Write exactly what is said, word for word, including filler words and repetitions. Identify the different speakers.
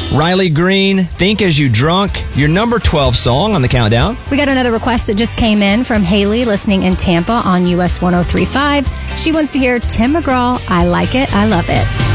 Speaker 1: Riley Green, Think As You Drunk, your number twelve song on the countdown.
Speaker 2: We got another request that just came in from Haley, listening in Tampa on U S one oh three point five. She wants to hear Tim McGraw, I Like It, I Love It.